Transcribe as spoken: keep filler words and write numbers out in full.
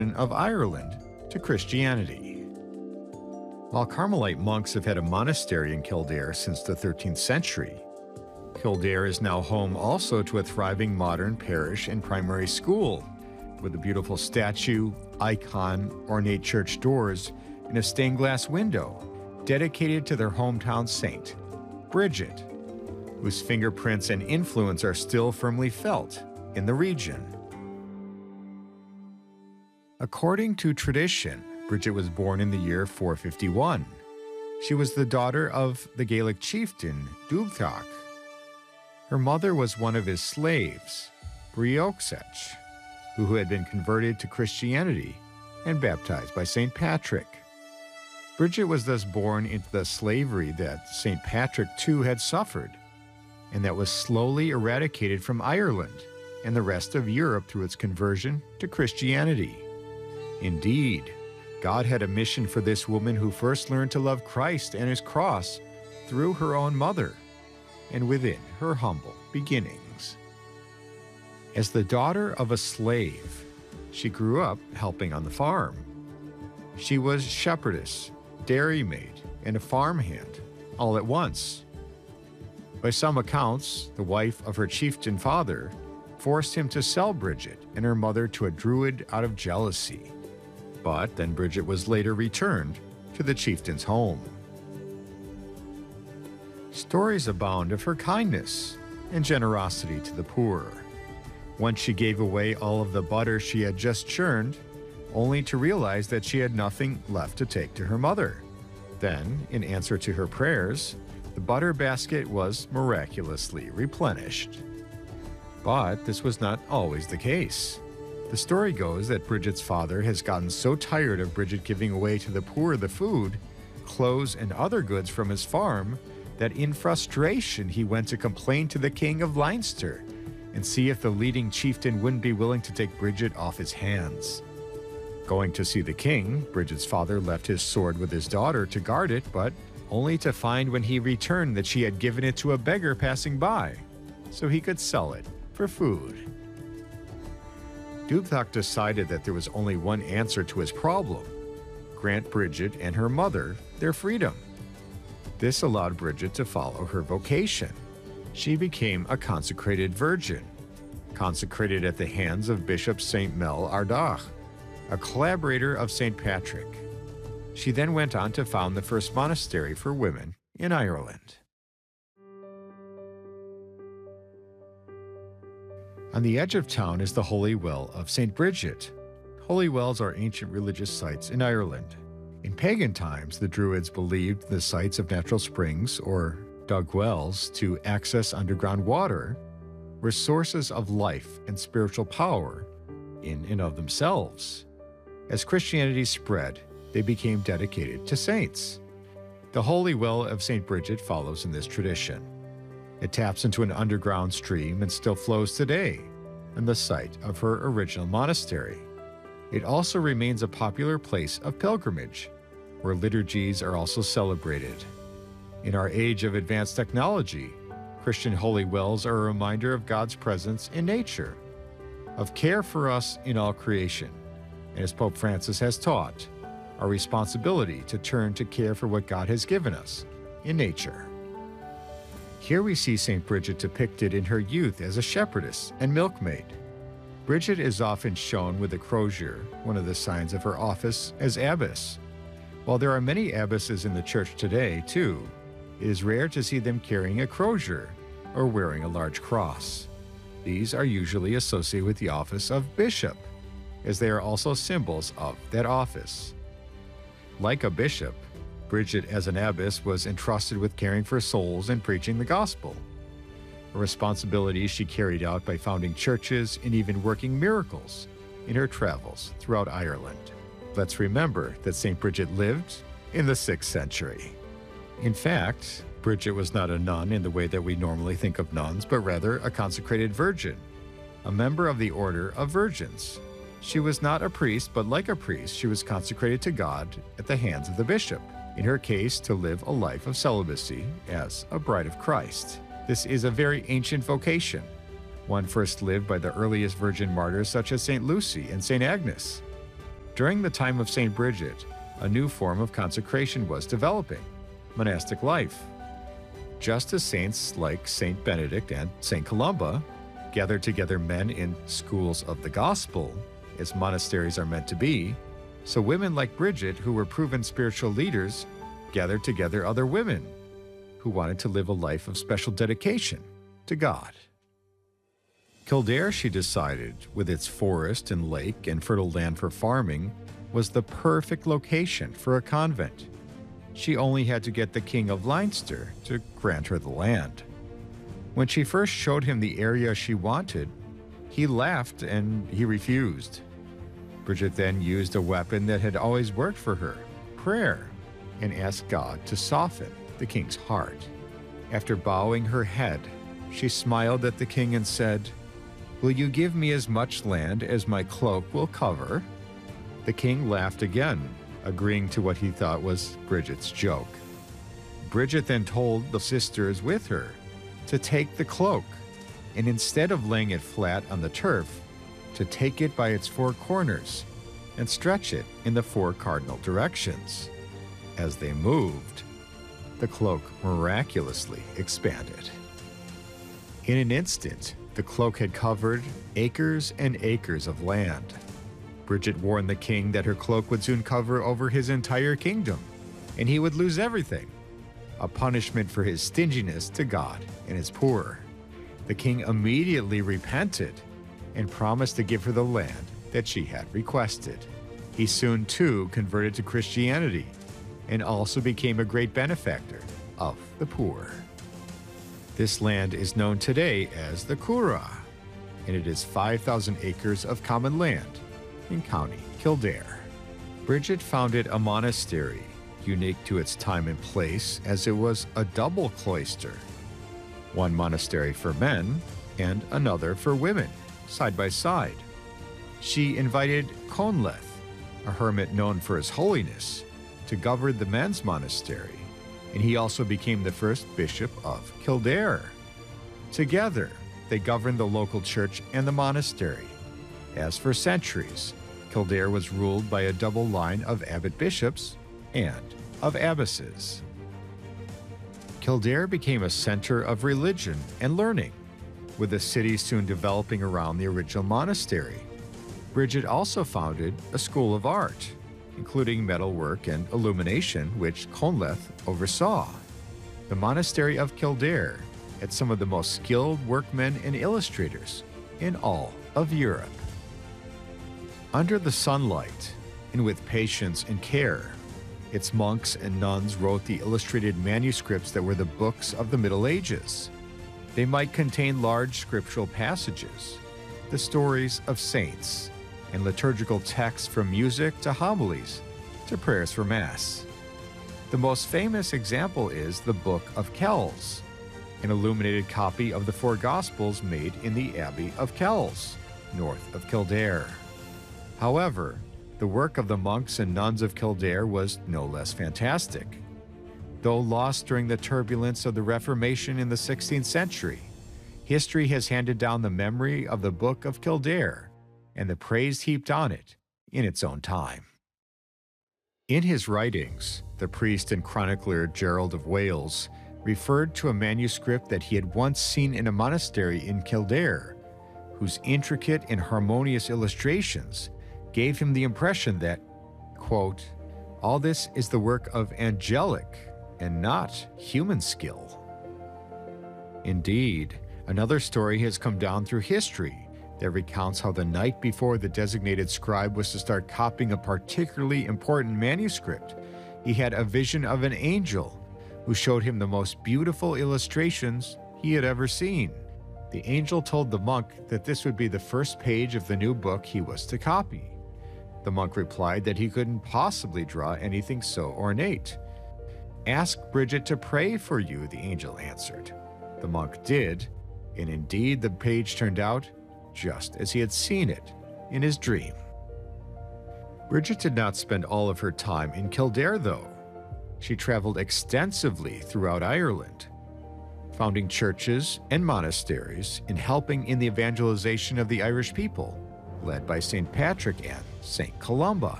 of Ireland to Christianity. While Carmelite monks have had a monastery in Kildare since the thirteenth century, Kildare is now home also to a thriving modern parish and primary school, with a beautiful statue, icon, ornate church doors, and a stained glass window dedicated to their hometown saint, Bridget, whose fingerprints and influence are still firmly felt in the region. According to tradition, Bridget was born in the year four fifty-one. She was the daughter of the Gaelic chieftain Dubthach. Her mother was one of his slaves, Brioxech, who had been converted to Christianity and baptized by Saint Patrick. Bridget was thus born into the slavery that Saint Patrick too had suffered, and that was slowly eradicated from Ireland and the rest of Europe through its conversion to Christianity. Indeed, God had a mission for this woman who first learned to love Christ and his cross through her own mother and within her humble beginnings. As the daughter of a slave, she grew up helping on the farm. She was shepherdess, dairymaid, and a farmhand all at once. By some accounts, the wife of her chieftain father forced him to sell Bridget and her mother to a druid out of jealousy. But then Bridget was later returned to the chieftain's home. Stories abound of her kindness and generosity to the poor. Once she gave away all of the butter she had just churned, only to realize that she had nothing left to take to her mother. Then, in answer to her prayers, the butter basket was miraculously replenished. But this was not always the case. The story goes that Bridget's father has gotten so tired of Bridget giving away to the poor the food, clothes, and other goods from his farm that in frustration he went to complain to the king of Leinster and see if the leading chieftain wouldn't be willing to take Bridget off his hands. Going to see the king, Bridget's father left his sword with his daughter to guard it, but only to find when he returned that she had given it to a beggar passing by, so he could sell it for food. Dubthach decided that there was only one answer to his problem: grant Bridget and her mother their freedom. This allowed Bridget to follow her vocation. She became a consecrated virgin, consecrated at the hands of Bishop Saint Mel Ardagh, a collaborator of Saint Patrick. She then went on to found the first monastery for women in Ireland. On the edge of town is the Holy Well of Saint Bridget. Holy wells are ancient religious sites in Ireland. In pagan times, the Druids believed the sites of natural springs, or dug wells, to access underground water were sources of life and spiritual power in and of themselves. As Christianity spread, they became dedicated to saints. The Holy Well of Saint Bridget follows in this tradition. It taps into an underground stream and still flows today on the site of her original monastery. It also remains a popular place of pilgrimage, where liturgies are also celebrated. In our age of advanced technology, Christian holy wells are a reminder of God's presence in nature, of care for us in all creation, and as Pope Francis has taught, our responsibility to turn to care for what God has given us in nature. Here we see Saint Bridget depicted in her youth as a shepherdess and milkmaid. Bridget is often shown with a crozier, one of the signs of her office as abbess. While there are many abbesses in the church today, too, it is rare to see them carrying a crozier or wearing a large cross. These are usually associated with the office of bishop, as they are also symbols of that office. Like a bishop, Bridget as an abbess was entrusted with caring for souls and preaching the gospel, a responsibility she carried out by founding churches and even working miracles in her travels throughout Ireland. Let's remember that Saint Bridget lived in the sixth century. In fact, Bridget was not a nun in the way that we normally think of nuns, but rather a consecrated virgin, a member of the Order of Virgins. She was not a priest, but like a priest, she was consecrated to God at the hands of the bishop, in her case to live a life of celibacy as a bride of Christ. This is a very ancient vocation, one first lived by the earliest virgin martyrs such as Saint Lucy and Saint Agnes. During the time of Saint Bridget, a new form of consecration was developing: monastic life. Just as saints like Saint Benedict and Saint Columba gathered together men in schools of the gospel, as monasteries are meant to be, so women like Bridget, who were proven spiritual leaders, gathered together other women who wanted to live a life of special dedication to God. Kildare, she decided, with its forest and lake and fertile land for farming, was the perfect location for a convent. She only had to get the King of Leinster to grant her the land. When she first showed him the area she wanted, he laughed and he refused. Bridget then used a weapon that had always worked for her, prayer, and asked God to soften the king's heart. After bowing her head, she smiled at the king and said, "Will you give me as much land as my cloak will cover?" The king laughed again, agreeing to what he thought was Bridget's joke. Bridget then told the sisters with her to take the cloak, and instead of laying it flat on the turf, to take it by its four corners and stretch it in the four cardinal directions. As they moved, the cloak miraculously expanded. In an instant, the cloak had covered acres and acres of land. Bridget warned the king that her cloak would soon cover over his entire kingdom, and he would lose everything, a punishment for his stinginess to God and his poor. The king immediately repented and promised to give her the land that she had requested. He soon, too, converted to Christianity and also became a great benefactor of the poor. This land is known today as the Curragh, and it is five thousand acres of common land in County Kildare. Bridget founded a monastery, unique to its time and place, as it was a double cloister, one monastery for men and another for women, side by side. She invited Conleth, a hermit known for his holiness, to govern the men's monastery, and he also became the first bishop of Kildare. Together, they governed the local church and the monastery. As for centuries, Kildare was ruled by a double line of abbot bishops and of abbesses. Kildare became a center of religion and learning, with the city soon developing around the original monastery. Bridget also founded a school of art, including metalwork and illumination, which Conleth oversaw. The monastery of Kildare had some of the most skilled workmen and illustrators in all of Europe. Under the sunlight, and with patience and care, its monks and nuns wrote the illustrated manuscripts that were the books of the Middle Ages. They might contain large scriptural passages, the stories of saints, and liturgical texts from music to homilies to prayers for Mass. The most famous example is the Book of Kells, an illuminated copy of the four Gospels made in the Abbey of Kells, north of Kildare. However, the work of the monks and nuns of Kildare was no less fantastic. Though lost during the turbulence of the Reformation in the sixteenth century, history has handed down the memory of the Book of Kildare and the praise heaped on it in its own time. In his writings, the priest and chronicler Gerald of Wales referred to a manuscript that he had once seen in a monastery in Kildare, whose intricate and harmonious illustrations gave him the impression that, quote, all this is the work of angelic and not human skill. Indeed, another story has come down through history that recounts how the night before the designated scribe was to start copying a particularly important manuscript, he had a vision of an angel who showed him the most beautiful illustrations he had ever seen. The angel told the monk that this would be the first page of the new book he was to copy. The monk replied that he couldn't possibly draw anything so ornate. "Ask Bridget to pray for you," the angel answered. The monk did, and indeed the page turned out just as he had seen it in his dream. Bridget did not spend all of her time in Kildare, though. She traveled extensively throughout Ireland, founding churches and monasteries and helping in the evangelization of the Irish people, led by Saint Patrick and Saint Columba.